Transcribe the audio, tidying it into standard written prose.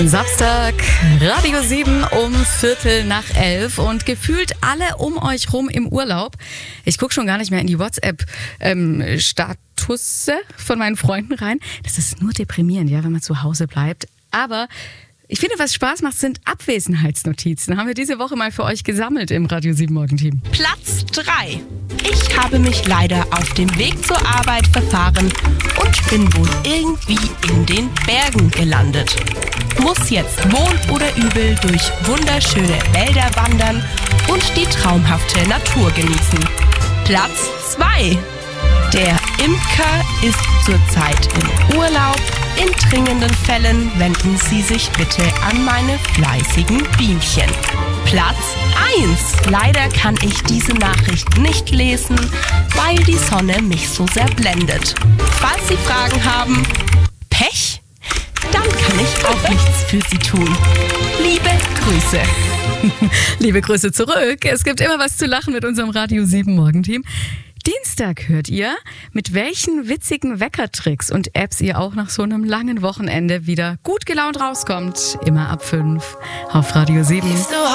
Samstag, Radio 7 um 10:45 und gefühlt alle um euch rum im Urlaub. Ich gucke schon gar nicht mehr in die WhatsApp-Statusse von meinen Freunden rein. Das ist nur deprimierend, ja, wenn man zu Hause bleibt. Aber ich finde, was Spaß macht, sind Abwesenheitsnotizen. Haben wir diese Woche mal für euch gesammelt im Radio 7 Morgenteam. Platz 3. Ich habe mich leider auf dem Weg zur Arbeit verfahren und bin wohl irgendwie in den Bergen gelandet. Muss jetzt wohl oder übel durch wunderschöne Wälder wandern und die traumhafte Natur genießen. Platz 2. Der Imker ist zurzeit im Urlaub. In dringenden Fällen wenden Sie sich bitte an meine fleißigen Bienchen. Platz 1. Leider kann ich diese Nachricht nicht lesen, weil die Sonne mich so sehr blendet. Falls Sie Fragen haben, Pech? Dann kann ich auch nichts für Sie tun. Liebe Grüße. Liebe Grüße zurück. Es gibt immer was zu lachen mit unserem Radio 7 Morgenteam. Dienstag hört ihr, mit welchen witzigen Weckertricks und Apps ihr auch nach so einem langen Wochenende wieder gut gelaunt rauskommt. Immer ab 5 auf Radio 7.